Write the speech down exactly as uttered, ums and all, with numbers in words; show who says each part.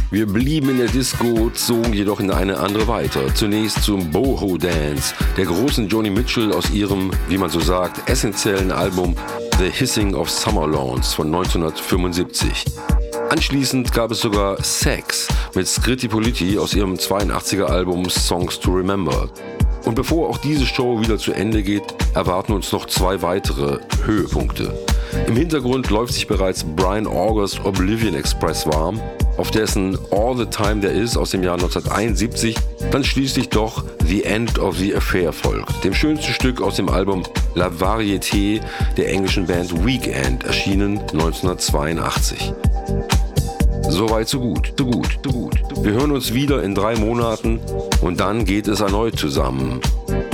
Speaker 1: Wir blieben in der Disco, zogen jedoch in eine andere weiter. Zunächst zum Boho Dance, der großen Joni Mitchell aus ihrem, wie man so sagt, essentiellen Album The Hissing of Summer Lawns von neunzehnhundertfünfundsiebzig. Anschließend gab es sogar Sex mit Scritti Politti aus ihrem zweiundachtziger Album Songs to Remember. Und bevor auch diese Show wieder zu Ende geht, erwarten uns noch zwei weitere Höhepunkte. Im Hintergrund läuft sich bereits Brian August Oblivion Express warm, auf dessen All the Time There Is aus dem Jahr neunzehnhunderteinundsiebzig dann schließlich doch The End of the Affair folgt, dem schönsten Stück aus dem Album La Variété der englischen Band Weekend, erschienen neunzehnhundertzweiundachtzig. Soweit, so gut, so gut, so gut. Wir hören uns wieder in drei Monaten und dann geht es erneut zusammen.